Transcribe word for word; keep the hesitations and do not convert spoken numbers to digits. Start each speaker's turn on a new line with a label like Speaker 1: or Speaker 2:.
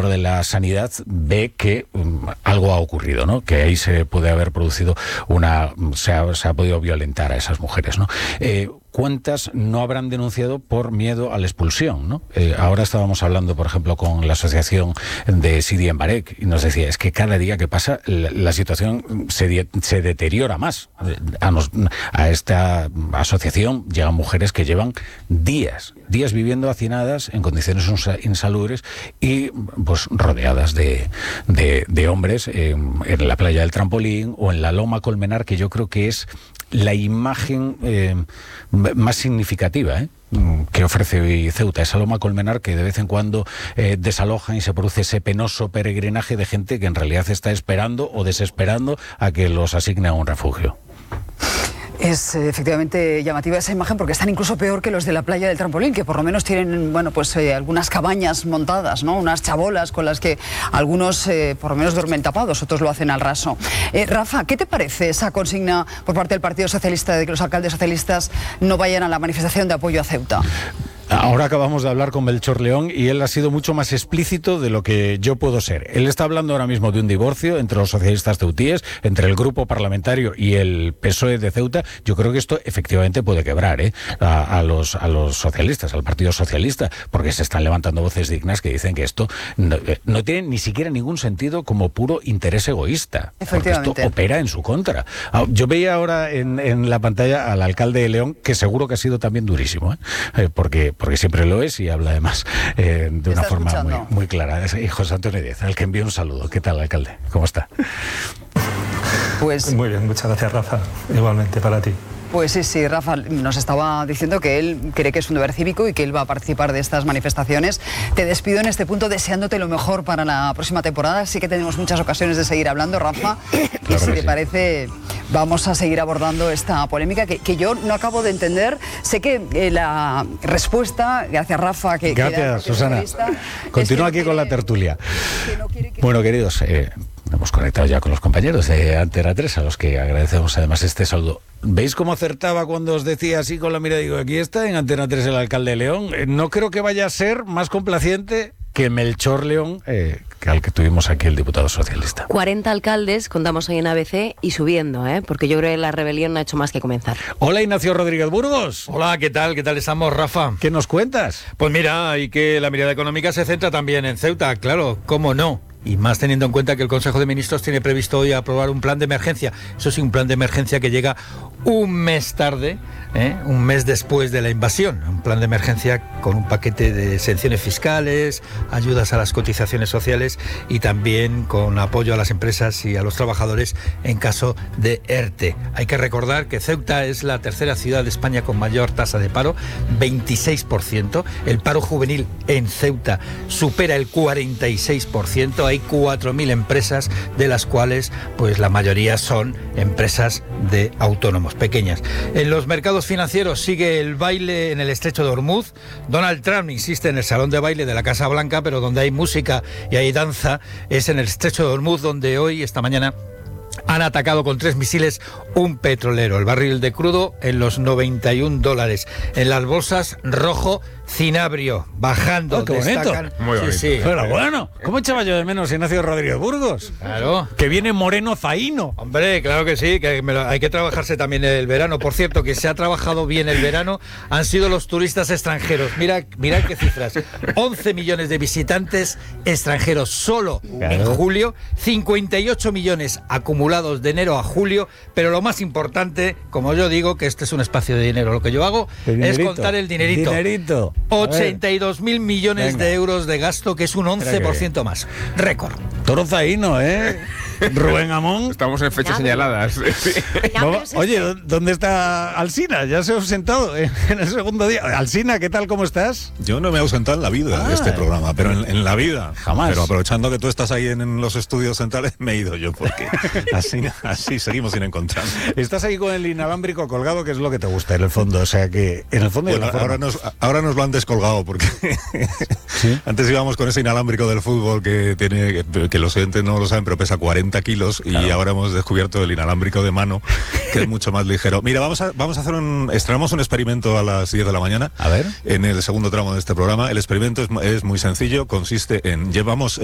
Speaker 1: director de la Sanidad ve que um, algo ha ocurrido, ¿no? Que ahí se puede haber producido una... se ha, se ha podido violentar a esas mujeres, ¿no? Eh, ¿Cuántas no habrán denunciado por miedo a la expulsión, ¿no? Eh, ahora estábamos hablando, por ejemplo, con la asociación de Sidi en Barek y nos decía, es que cada día que pasa la, la situación se, de, se deteriora más. A, nos, a esta asociación llegan mujeres que llevan días, días viviendo hacinadas en condiciones insalubres y pues rodeadas de, de, de hombres eh, en la playa del Trampolín o en la Loma Colmenar, que yo creo que es la imagen eh, más significativa ¿eh? que ofrece hoy Ceuta, esa Loma Colmenar que de vez en cuando eh, desalojan y se produce ese penoso peregrinaje de gente que en realidad está esperando o desesperando a que los asigne a un refugio.
Speaker 2: Es eh, efectivamente llamativa esa imagen porque están incluso peor que los de la playa del Trampolín, que por lo menos tienen, bueno, pues eh, algunas cabañas montadas, ¿no? Unas chabolas con las que algunos eh, por lo menos duermen tapados, otros lo hacen al raso. Eh, Rafa, ¿qué te parece esa consigna por parte del Partido Socialista de que los alcaldes socialistas no vayan a la manifestación de apoyo a Ceuta?
Speaker 1: Ahora acabamos de hablar con Melchor León y él ha sido mucho más explícito de lo que yo puedo ser. Él está hablando ahora mismo de un divorcio entre los socialistas ceutíes, entre el grupo parlamentario y el P S O E de Ceuta. Yo creo que esto efectivamente puede quebrar ¿eh? a, a, los, a los socialistas, al Partido Socialista, porque se están levantando voces dignas que dicen que esto no, no tiene ni siquiera ningún sentido como puro interés egoísta, porque esto opera en su contra. Yo veía ahora en, en la pantalla al alcalde de León, que seguro que ha sido también durísimo, ¿eh? Eh, porque porque siempre lo es y habla además eh, de una forma muy, muy clara. Es José Antonio Díez, al que envío un saludo. ¿Qué tal, alcalde? ¿Cómo está?
Speaker 2: Pues
Speaker 3: muy bien, muchas gracias, Rafa. Igualmente para ti.
Speaker 2: Pues sí, sí, Rafa nos estaba diciendo que él cree que es un deber cívico y que él va a participar de estas manifestaciones. Te despido en este punto deseándote lo mejor para la próxima temporada. Sí que tenemos muchas ocasiones de seguir hablando, Rafa. Claro, y si te sí. parece, vamos a seguir abordando esta polémica que, que yo no acabo de entender. Sé que eh, la respuesta, gracias Rafa, que...
Speaker 1: Gracias, que Susana. Continúa aquí quiere, con la tertulia. Que no que bueno, queridos... Eh, hemos conectado ya con los compañeros de Antena tres, a los que agradecemos además este saludo. ¿Veis cómo acertaba cuando os decía así con la mirada? Digo, aquí está en Antena tres el alcalde de León. Eh, no creo que vaya a ser más complaciente que Melchor León, eh, que al que tuvimos aquí el diputado socialista.
Speaker 4: cuarenta alcaldes, contamos hoy en A B C, y subiendo, ¿eh? Porque yo creo que la rebelión no ha hecho más que comenzar.
Speaker 1: Hola, Ignacio Rodríguez Burgos.
Speaker 5: Hola, ¿qué tal? ¿Qué tal estamos, Rafa?
Speaker 1: ¿Qué nos cuentas?
Speaker 5: Pues mira, y que la mirada económica se centra también en Ceuta, claro, ¿cómo no? Y más teniendo en cuenta que el Consejo de Ministros tiene previsto hoy aprobar un plan de emergencia. Eso sí, un plan de emergencia que llega un mes tarde, ¿eh? un mes después de la invasión. Un plan de emergencia con un paquete de exenciones fiscales, ayudas a las cotizaciones sociales y también con apoyo a las empresas y a los trabajadores en caso de ERTE. Hay que recordar que Ceuta es la tercera ciudad de España con mayor tasa de paro, veintiséis por ciento. El paro juvenil en Ceuta supera el cuarenta y seis por ciento. Hay cuatro mil empresas, de las cuales pues la mayoría son empresas de autónomos, pequeñas. En los mercados financieros sigue el baile en el estrecho de Hormuz. Donald Trump insiste en el salón de baile de la Casa Blanca, pero donde hay música y hay danza es en el estrecho de Hormuz, donde hoy, esta mañana, han atacado con tres misiles un petrolero. El barril de crudo en los noventa y un dólares. En las bolsas, rojo cinabrio, bajando.
Speaker 1: Oh, qué
Speaker 5: destacan...
Speaker 1: bonito. Muy bonito. Sí, sí. Pero bueno, ¿cómo echaba yo de menos Ignacio Rodríguez Burgos?
Speaker 5: Claro.
Speaker 1: Que viene moreno zaíno.
Speaker 5: Hombre, claro que sí, que me lo, hay que trabajarse también el verano. Por cierto, que se ha trabajado bien el verano han sido los turistas extranjeros. Mira, mira qué cifras. once millones de visitantes extranjeros solo claro. en julio, cincuenta y ocho millones acumulados de enero a julio, pero lo más importante, como yo digo, que este es un espacio de dinero. Lo que yo hago es contar el dinerito.
Speaker 1: Dinerito.
Speaker 5: ochenta y dos mil millones Venga. de euros de gasto, que es un once por ciento más. Récord.
Speaker 1: Toro zaíno, ¿eh? Rubén Amón.
Speaker 6: Estamos en fechas ya, señaladas.
Speaker 1: No, oye, ¿dónde está Alsina? ¿Ya se ha ausentado en el segundo día? Alsina, ¿qué tal? ¿Cómo estás?
Speaker 7: Yo no me he ausentado en la vida ah, de este programa, pero en, en la vida.
Speaker 1: Jamás.
Speaker 7: Pero aprovechando que tú estás ahí en, en los estudios centrales, me he ido yo, porque así, así seguimos sin encontrar.
Speaker 1: Estás ahí con el inalámbrico colgado, que es lo que te gusta en el fondo. O sea, que en el fondo...
Speaker 7: Bueno, ahora, nos, ahora nos lo han descolgado, porque ¿sí? Antes íbamos con ese inalámbrico del fútbol que tiene, que, que los oyentes no lo saben, pero pesa cuarenta kilos, claro. Y ahora hemos descubierto el inalámbrico de mano, que es mucho más ligero. Mira, vamos a, vamos a hacer un... Estrenamos un experimento a las diez de la mañana.
Speaker 1: A ver.
Speaker 7: En el segundo tramo de este programa. El experimento es, es muy sencillo, consiste en... Llevamos